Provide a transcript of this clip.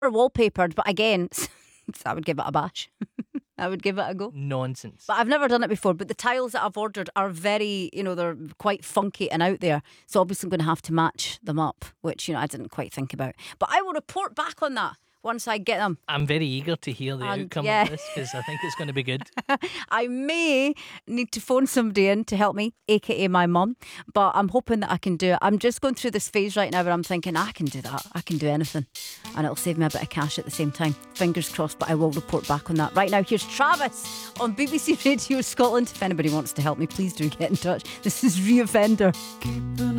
wallpapered, but again, I would give it a bash. I would give it a go. Nonsense. But I've never done it before. But the tiles that I've ordered are very, they're quite funky and out there. So obviously I'm going to have to match them up, which, I didn't quite think about. But I will report back on that once I get them. I'm very eager to hear the outcome of this, because I think it's going to be good. I may need to phone somebody in to help me, aka my mum, but I'm hoping that I can do it. I'm just going through this phase right now where I'm thinking I can do that. I can do anything, and it'll save me a bit of cash at the same time. Fingers crossed, but I will report back on that. Right now, here's Travis on BBC Radio Scotland. If anybody wants to help me, please do get in touch. This is Reoffender.